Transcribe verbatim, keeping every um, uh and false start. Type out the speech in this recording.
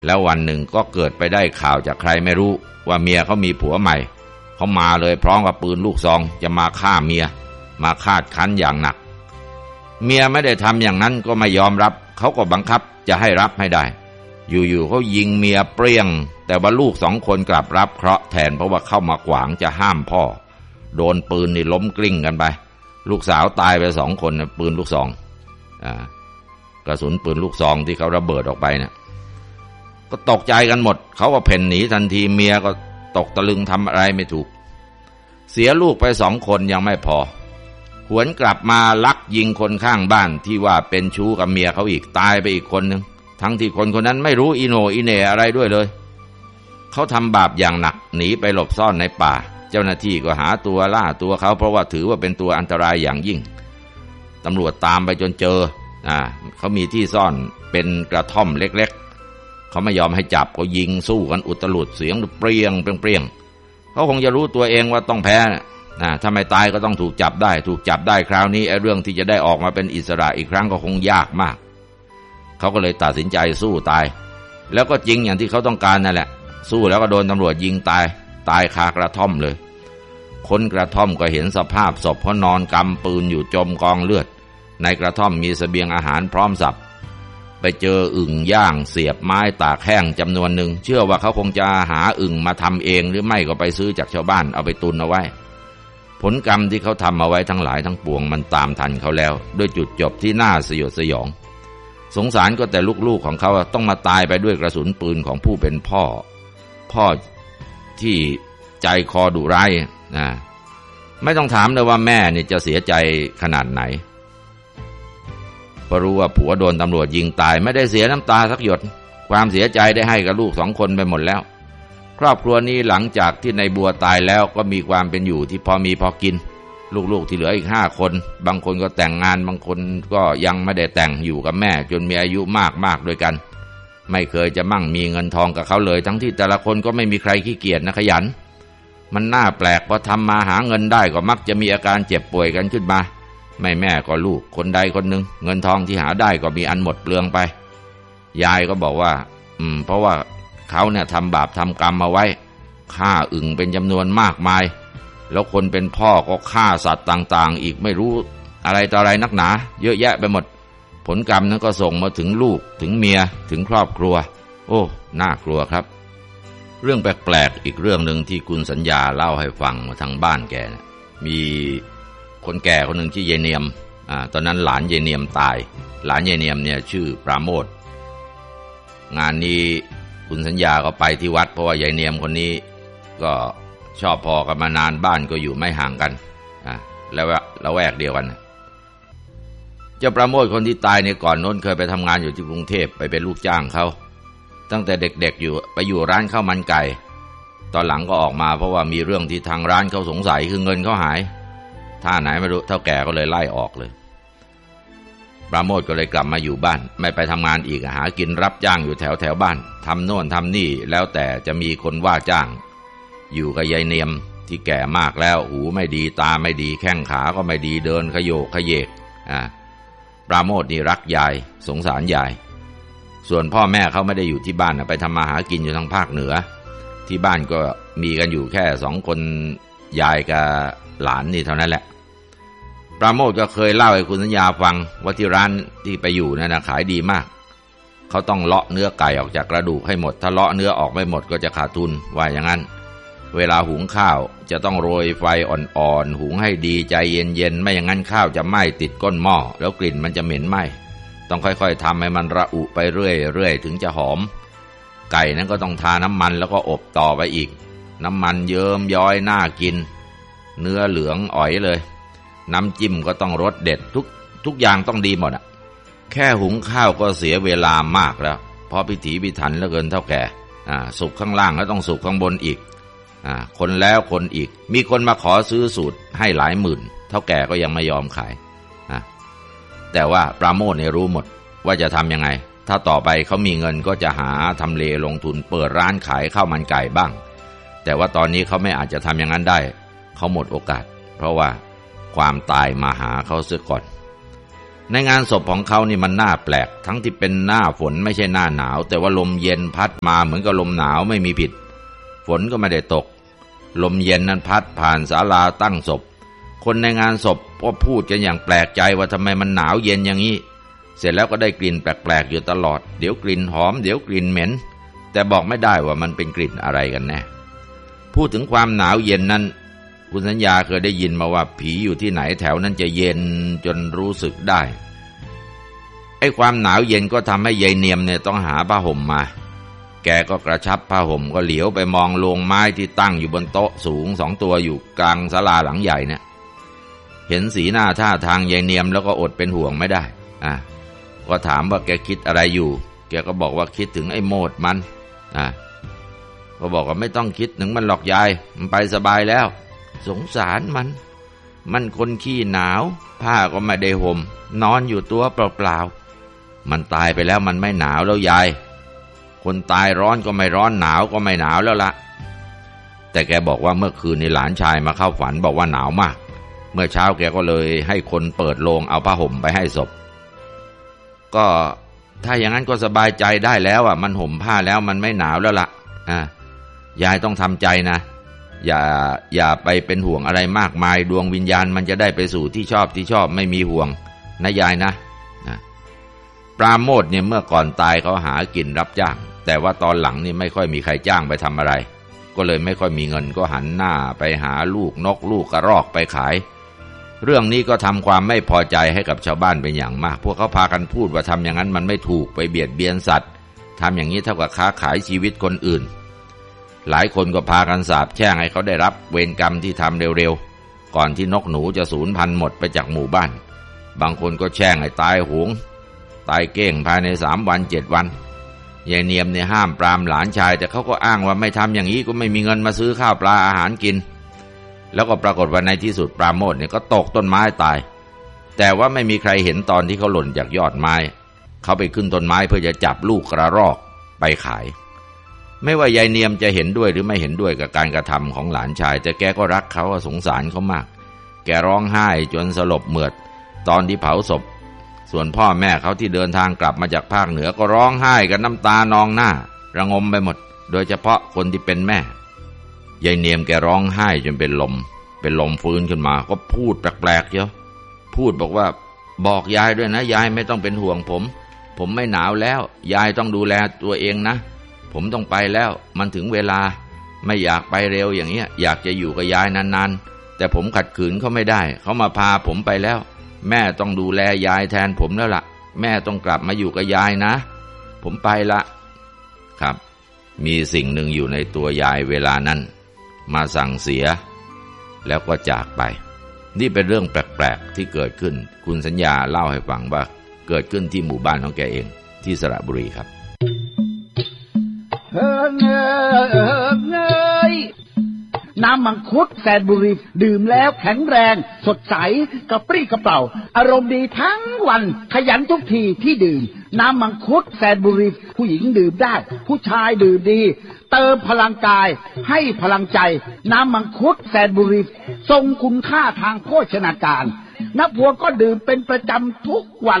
แล้ววันหนึ่งก็เกิดไปได้ข่าวจากใครไม่รู้ว่าเมียเขามีผัวใหม่เขามาเลยพร้อมกับปืนลูกซองจะมาฆ่าเมียมาคาดคั้นอย่างหนักเมียไม่ได้ทำอย่างนั้นก็ไม่ยอมรับเขาก็บังคับจะให้รับให้ได้อยู่ๆเขายิงเมียเปรี้ยงแต่ว่าลูกสองคนกลับรับเคราะห์แทนเพราะว่าเข้ามาขวางจะห้ามพ่อโดนปืนนี่ล้มกลิ้งกันไปลูกสาวตายไปสองคนนะปืนลูกซองอ่ากระสุนปืนลูกซองที่เขาระเบิดออกไปเนี่ยก็ตกใจกันหมดเขาก็เพ่นหนีทันทีเมียก็ตกตะลึงทำอะไรไม่ถูกเสียลูกไปสองคนยังไม่พอหวนกลับมาลักยิงคนข้างบ้านที่ว่าเป็นชู้กับเมียเขาอีกตายไปอีกคนนึงทั้งที่คนคนนั้นไม่รู้อีโหนอีเหน่อะไรด้วยเลยเขาทำบาปอย่างหนักหนีไปหลบซ่อนในป่าเจ้าหน้าที่ก็หาตัวล่าตัวเขาเพราะว่าถือว่าเป็นตัวอันตรายอย่างยิ่งตำรวจตามไปจนเจออ่าเขามีที่ซ่อนเป็นกระท่อมเล็กๆเขาไม่ยอมให้จับก็ยิงสู้กันอุตลุดเสียงเปรี้ยงเปรี้ยงเขาคงจะรู้ตัวเองว่าต้องแพ้นะถ้าไม่ตายก็ต้องถูกจับได้ถูกจับได้คราวนี้ไอ้เรื่องที่จะได้ออกมาเป็นอิสระอีกครั้งก็คงยากมากเขาก็เลยตัดสินใจสู้ตายแล้วก็จริงอย่างที่เขาต้องการนั่นแหละสู้แล้วก็โดนตำรวจยิงตายตายคากระท่อมเลยคนกระท่อมก็เห็นสภาพศพเขานอนกำปืนอยู่จมกองเลือดในกระท่อมมีเสบียงอาหารพร้อมสับไปเจออึ่งย่างเสียบไม้ตากแห้งจำนวนหนึ่งเชื่อว่าเขาคงจะหาอึ่งมาทำเองหรือไม่ก็ไปซื้อจากชาวบ้านเอาไปตุนเอาไว้ผลกรรมที่เขาทำเอาไว้ทั้งหลายทั้งปวงมันตามทันเขาแล้วด้วยจุดจบที่น่าสยดสยองสงสารก็แต่ลูกๆของเขาต้องมาตายไปด้วยกระสุนปืนของผู้เป็นพ่อพ่อที่ใจคอดุร้ายนะไม่ต้องถามเลยว่าแม่นี่จะเสียใจขนาดไหนพอรู้ว่าผัวโดนตำรวจยิงตายไม่ได้เสียน้ำตาสักหยดความเสียใจได้ให้กับลูกสองคนไปหมดแล้วครอบครัวนี้หลังจากที่ในบัวตายแล้วก็มีความเป็นอยู่ที่พอมีพอกินลูกๆที่เหลืออีกห้าคนบางคนก็แต่งงานบางคนก็ยังไม่ได้แต่งอยู่กับแม่จนมีอายุมากๆด้วยกันไม่เคยจะมั่งมีเงินทองกับเขาเลยทั้งที่แต่ละคนก็ไม่มีใครขี้เกียจนะขยันมันน่าแปลกพอทำมาหาเงินได้ก็มักจะมีอาการเจ็บป่วยกันขึ้นมาไม่แม่ก็ลูกคนใดคนหนึ่งเงินทองที่หาได้ก็มีอันหมดเปลืองไปยายก็บอกว่าอืมเพราะว่าเขาเนี่ยทำบาปทำกรรมมาไว้ฆ่าอึ่งเป็นจำนวนมากมายแล้วคนเป็นพ่อก็ฆ่าสัตว์ต่างๆอีกไม่รู้อะไรต่ออะไรนักหนาเยอะแยะไปหมดผลกรรมนั้นก็ส่งมาถึงลูกถึงเมียถึงครอบครัวโอ้น่ากลัวครับเรื่องแปลกๆอีกเรื่องหนึ่งที่คุณสัญญาเล่าให้ฟังมาทางบ้านแกนะมีคนแก่คนหนึ่งชื่อยายเนียมอ่าตอนนั้นหลานยายเนียมตายหลานยายเนียมเนี่ยชื่อปราโมทงานนี้คุณสัญญาก็ไปที่วัดเพราะว่ายายเนียมคนนี้ก็ชอบพอกันมานานบ้านก็อยู่ไม่ห่างกันอ่าแล้วละแวกเดียวกันเจ้าปราโมทคนที่ตายเนี่ยก่อนโน้นเคยไปทำงานอยู่ที่กรุงเทพไปเป็นลูกจ้างเขาตั้งแต่เด็กๆอยู่ไปอยู่ร้านข้าวมันไก่ตอนหลังก็ออกมาเพราะว่ามีเรื่องที่ทางร้านเขาสงสัยคือเงินเขาหายท่าไหนไม่รู้เท่าแก่ก็เลยไล่ออกเลยปราโมทก็เลยกลับมาอยู่บ้านไม่ไปทำงานอีกหากินรับจ้างอยู่แถวแถวบ้านทำโน่นทำนี่แล้วแต่จะมีคนว่าจ้างอยู่กับยายเนียมที่แก่มากแล้วหูไม่ดีตาไม่ดีแข้งขาก็ไม่ดีเดินขยโยกขยเยกอ่าปราโมทนี่รักยายสงสารยายส่วนพ่อแม่เขาไม่ได้อยู่ที่บ้านไปทำมาหากินอยู่ทางภาคเหนือที่บ้านก็มีกันอยู่แค่สองคนยายกับหลานนี่เท่านั้นแหละปราโมทก็เคยเล่าให้คุณสัญญาฟังว่าที่ร้านที่ไปอยู่นั่นนะขายดีมากเขาต้องเลาะเนื้อไก่ออกจากกระดูกให้หมดถ้าเลาะเนื้อออกไม่หมดก็จะขาดทุนว่าอย่างนั้นเวลาหุงข้าวจะต้องโรยไฟอ่อนๆหุงให้ดีใจเย็นๆไม่อย่างนั้นข้าวจะไหม้ติดก้นหม้อแล้วกลิ่นมันจะเหม็นไหม้ต้องค่อยๆทำให้มันระอุไปเรื่อยๆถึงจะหอมไก่นั้นก็ต้องทาน้ำมันแล้วก็อบต่อไปอีกน้ำมันเยิ้มย้อยน่ากินเนื้อเหลืองอ๋อยเลยน้ำจิ้มก็ต้องรสเด็ดทุกทุกอย่างต้องดีหมดอ่ะแค่หุงข้าวก็เสียเวลามากแล้วเพราะพิถีพิถันเหลือเกินเท่าแก่อ่าสุกข้างล่างแล้วต้องสุกข้างบนอีกอ่าคนแล้วคนอีกมีคนมาขอซื้อสูตรให้หลายหมื่นเท่าแก่ก็ยังไม่ยอมขายอ่าแต่ว่าปราโมทเนี่ยรู้หมดว่าจะทำยังไงถ้าต่อไปเขามีเงินก็จะหาทำเลลงทุนเปิดร้านขายข้าวมันไก่บ้างแต่ว่าตอนนี้เขาไม่อาจจะทำอย่างนั้นได้เขาหมดโอกาสเพราะว่าความตายมาหาเขาเสียก่อนในงานศพของเขานี่มันน่าแปลกทั้งที่เป็นหน้าฝนไม่ใช่หน้าหนาวแต่ว่าลมเย็นพัดมาเหมือนกับลมหนาวไม่มีผิดฝนก็ไม่ได้ตกลมเย็นนั้นพัดผ่านศาลาตั้งศพคนในงานศพก็พูดกันอย่างแปลกใจว่าทำไมมันหนาวเย็นอย่างนี้เสร็จแล้วก็ได้กลิ่นแปลกๆอยู่ตลอดเดี๋ยวกลิ่นหอมเดี๋ยวกลิ่นเหม็นแต่บอกไม่ได้ว่ามันเป็นกลิ่นอะไรกันแน่พูดถึงความหนาวเย็นนั้นคุณสัญญาเคยได้ยินมาว่าผีอยู่ที่ไหนแถวนั้นจะเย็นจนรู้สึกได้ไอ้ความหนาวเย็นก็ทำให้ยายเนียมเนี่ยต้องหาผ้าห่มมาแกก็กระชับผ้าห่มก็เหลียวไปมองโลงไม้ที่ตั้งอยู่บนโต๊ะสูงสองตัวอยู่กลางศาลาหลังใหญ่เนี่ยเห็นสีหน้าท่าทางยายเนียมแล้วก็อดเป็นห่วงไม่ได้อ่ะก็ถามว่าแกคิดอะไรอยู่แกก็บอกว่าคิดถึงไอ้โมดมันอ่ะก็บอกว่าไม่ต้องคิดถึงมันหรอกยายมันไปสบายแล้วสงสารมันมันคนขี้หนาวผ้าก็ไม่ได้ห่มนอนอยู่ตัวเปล่าๆมันตายไปแล้วมันไม่หนาวแล้วยายคนตายร้อนก็ไม่ร้อนหนาวก็ไม่หนาวแล้วละแต่แกบอกว่าเมื่อคืนในหลานชายมาเข้าฝันบอกว่าหนาวมากเมื่อเช้าแกก็เลยให้คนเปิดโลงเอาผ้าห่มไปให้ศพก็ถ้าอย่างนั้นก็สบายใจได้แล้วอ่ะมันห่มผ้าแล้วมันไม่หนาวแล้วละอ่ะยายต้องทำใจนะอย่าอย่าไปเป็นห่วงอะไรมากมายดวงวิญญาณมันจะได้ไปสู่ที่ชอบที่ชอบไม่มีห่วงนะยายนะนะปราโมทเนี่ยเมื่อก่อนตายเขาหากินรับจ้างแต่ว่าตอนหลังนี่ไม่ค่อยมีใครจ้างไปทำอะไรก็เลยไม่ค่อยมีเงินก็หันหน้าไปหาลูกนกลูกกระรอกไปขายเรื่องนี้ก็ทำความไม่พอใจให้กับชาวบ้านเป็นอย่างมากพวกเขาพากันพูดว่าทำอย่างนั้นมันไม่ถูกไปเบียดเบียนสัตว์ทำอย่างนี้เท่ากับค้าขายชีวิตคนอื่นหลายคนก็พากันสาปแช่งให้เขาได้รับเวรกรรมที่ทำเร็วๆก่อนที่นกหนูจะสูญพันธุ์หมดไปจากหมู่บ้านบางคนก็แช่งให้ตายโหงตายเก้งภายในสามวันเจ็ดวันยายเนียมเนี่ยห้ามปรามหลานชายแต่เขาก็อ้างว่าไม่ทำอย่างนี้ก็ไม่มีเงินมาซื้อข้าวปลาอาหารกินแล้วก็ปรากฏว่าในที่สุดปราโมทเนี่ยก็ตกต้นไม้ตายแต่ว่าไม่มีใครเห็นตอนที่เขาหล่นจากยอดไม้เขาไปขึ้นต้นไม้เพื่อจะจับลูกกระรอกไปขายไม่ว่ายายเนียมจะเห็นด้วยหรือไม่เห็นด้วยกับการกระทำของหลานชายแต่แกก็รักเขาสงสารเขามากแกร้องไห้จนสลบเหมือดตอนที่เผาศพส่วนพ่อแม่เขาที่เดินทางกลับมาจากภาคเหนือก็ร้องไห้กันน้ำตานองหน้าระงมไปหมดโดยเฉพาะคนที่เป็นแม่ยายเนียมแกร้องไห้จนเป็นลมเป็นลมฟื้นขึ้นมาก็พูดแปลกๆเยอะพูดบอกว่าบอกยายด้วยนะยายไม่ต้องเป็นห่วงผมผมไม่หนาวแล้วยายต้องดูแลตัวเองนะผมต้องไปแล้วมันถึงเวลาไม่อยากไปเร็วอย่างเงี้ยอยากจะอยู่กับยายนานๆแต่ผมขัดขืนเขาไม่ได้เขามาพาผมไปแล้วแม่ต้องดูแลยายแทนผมแล้วล่ะแม่ต้องกลับมาอยู่กับยายนะผมไปละครับมีสิ่งหนึ่งอยู่ในตัวยายเวลานั้นมาสั่งเสียแล้วก็จากไปนี่เป็นเรื่องแปลกๆที่เกิดขึ้นคุณสัญญาเล่าให้ฟังว่าเกิดขึ้นที่หมู่บ้านของแกเองที่สระบุรีครับเฮ้ยเฮ้ยน้ำมังคุดแสนบุรีดื่มแล้วแข็งแรงสดใสกระปรี้กระเปร่าอารมณ์ดีทั้งวันขยันทุกทีที่ดื่มน้ำมังคุดแสนบุรีผู้หญิงดื่มได้ผู้ชายดื่มดีเติมพลังกายให้พลังใจน้ำมังคุดแสนบุรีทรงคุณค่าทางโภชนาการนักพวงก็ดื่มเป็นประจำทุกวัน